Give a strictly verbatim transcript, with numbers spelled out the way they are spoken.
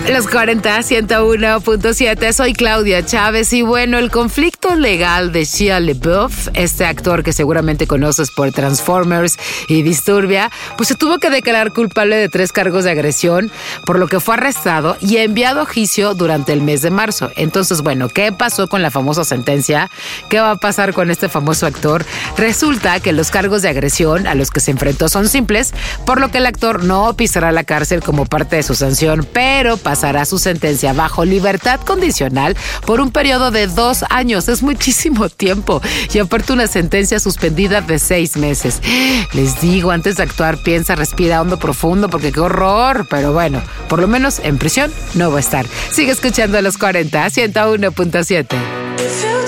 Los cuarenta, ciento uno punto siete, soy Claudia Chávez y bueno, el conflicto legal de Shia LaBeouf, este actor que seguramente conoces por Transformers y Disturbia, pues se tuvo que declarar culpable de tres cargos de agresión, por lo que fue arrestado y enviado a juicio durante el mes de marzo. Entonces, bueno, ¿qué pasó con la famosa sentencia? ¿Qué va a pasar con este famoso actor? Resulta que los cargos de agresión a los que se enfrentó son simples, por lo que el actor no pisará la cárcel como parte de su sanción, pero pasará su sentencia bajo libertad condicional por un periodo de dos años. Es muchísimo tiempo. Y aparte una sentencia suspendida de seis meses. Les digo, antes de actuar, piensa, respira hondo, profundo, porque qué horror. Pero bueno, por lo menos en prisión no va a estar. Sigue escuchando a los cuarenta, ciento uno punto siete.